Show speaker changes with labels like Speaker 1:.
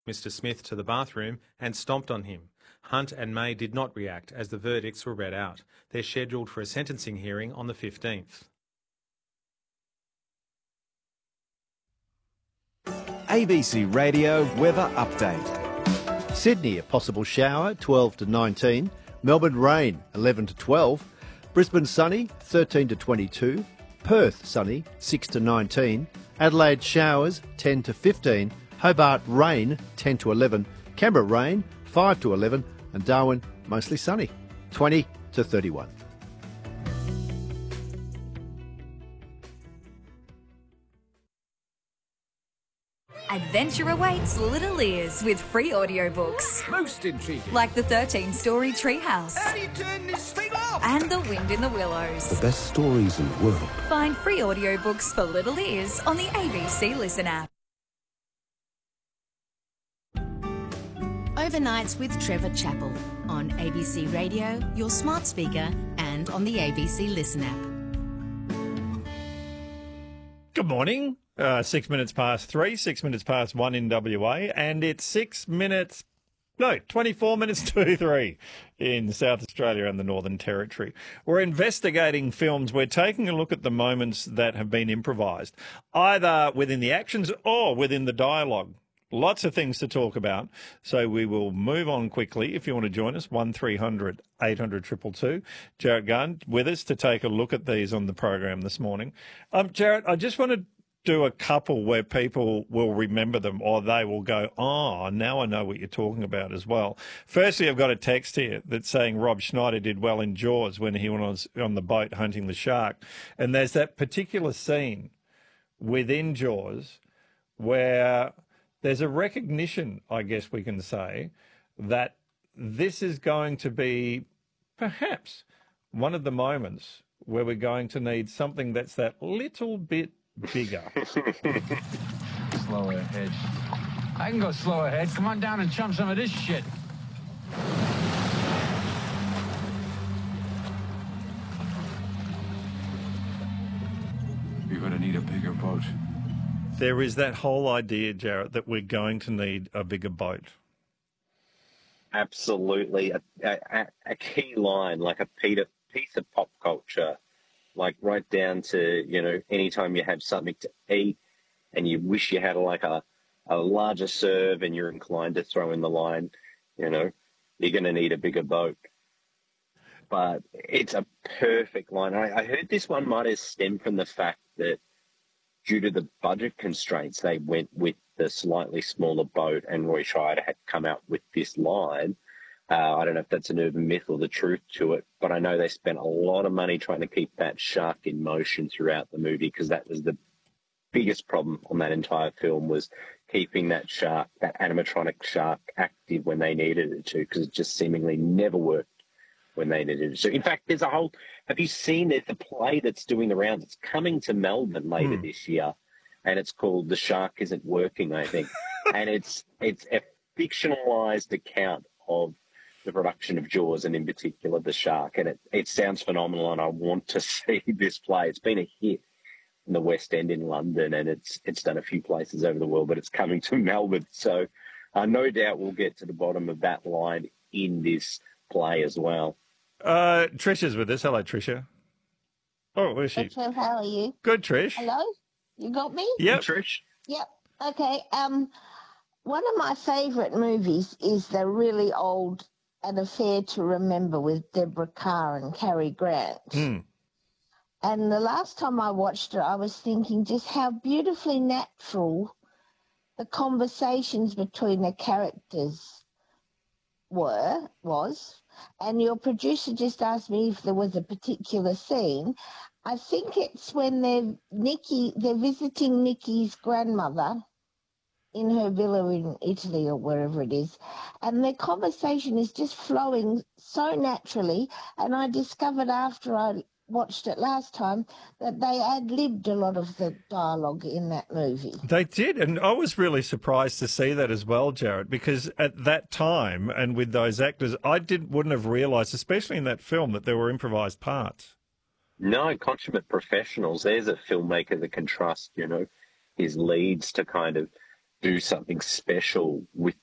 Speaker 1: Mr. Smith to the bathroom and stomped on him. Hunt and May did not react as the verdicts were read out. They're scheduled for a sentencing hearing on the 15th.
Speaker 2: ABC Radio Weather Update. Sydney, a possible shower, 12 to 19. Melbourne, rain, 11 to 12. Brisbane, sunny, 13 to 22. Perth, sunny, 6 to 19. Adelaide, showers, 10 to 15. Hobart, rain, 10 to 11. Canberra, rain, 5 to 11. And Darwin, mostly sunny, 20 to 31.
Speaker 3: Adventure awaits little ears with free audiobooks.
Speaker 4: Most intriguing.
Speaker 3: Like the 13-story Treehouse.
Speaker 4: How do you turn this thing off?
Speaker 3: And The Wind in the Willows.
Speaker 5: The best stories in the world.
Speaker 3: Find free audiobooks for little ears on the ABC Listen app. Overnights with Trevor Chappell on ABC Radio, your smart speaker, and on the ABC Listen app.
Speaker 6: Good morning. 6 minutes past 3, 6 minutes past 1 in WA, and it's 24 minutes to 3 in South Australia and the Northern Territory. We're investigating films. We're taking a look at the moments that have been improvised, either within the actions or within the dialogue. Lots of things to talk about, so we will move on quickly. If you want to join us, 1300 800 222. Jarrett Gunn with us to take a look at these on the program this morning. Jarrett, I just want to do a couple where people will remember them, or they will go, oh, now I know what you're talking about as well. Firstly, I've got a text here that's saying Rob Schneider did well in Jaws when he was on the boat hunting the shark. And there's that particular scene within Jaws where there's a recognition, I guess we can say, that this is going to be perhaps one of the moments where we're going to need something that's that little bit bigger.
Speaker 7: Slow ahead. I can go slow ahead. Come on down and chum some of this shit. You're going to need a bigger boat.
Speaker 6: There is that whole idea, Jarrett, that we're going to need a bigger boat.
Speaker 8: Absolutely. A key line, like a piece of pop culture, like right down to, anytime you have something to eat and you wish you had a larger serve and you're inclined to throw in the line, you're going to need a bigger boat. But it's a perfect line. I heard this one might have stemmed from the fact that due to the budget constraints, they went with the slightly smaller boat, and Roy Scheider had come out with this line. I don't know if that's an urban myth or the truth to it, but I know they spent a lot of money trying to keep that shark in motion throughout the movie, because that was the biggest problem on that entire film, was keeping that shark, that animatronic shark, active when they needed it to, because it just seemingly never worked when they needed it to. In fact, have you seen there's a play that's doing the rounds? It's coming to Melbourne later this year, and it's called The Shark Isn't Working, I think. And it's a fictionalized account of the production of Jaws, and in particular the shark, and it sounds phenomenal, and I want to see this play. It's been a hit in the West End in London, and it's done a few places over the world, but it's coming to Melbourne, so no doubt we'll get to the bottom of that line in this play as well.
Speaker 6: Trisha's with us. Hello, Trisha. Oh, where's she?
Speaker 9: Hey, how are you?
Speaker 6: Good, Trish.
Speaker 9: Hello? You got me?
Speaker 6: Yep.
Speaker 8: Hey, Trish.
Speaker 9: Yep. Okay. One of my favourite movies is the really old An Affair to Remember with Deborah Kerr and Cary Grant. And the last time I watched it, I was thinking just how beautifully natural the conversations between the characters was. And your producer just asked me if there was a particular scene. I think it's when they're visiting Nikki's grandmother in her villa in Italy or wherever it is, and their conversation is just flowing so naturally. And I discovered after I watched it last time that they ad-libbed a lot of the dialogue in that movie.
Speaker 6: They did, and I was really surprised to see that as well, Jarrett, because at that time and with those actors, wouldn't have realised, especially in that film, that there were improvised parts.
Speaker 8: No, consummate professionals. There's a filmmaker that can trust, his leads to kind of do something special with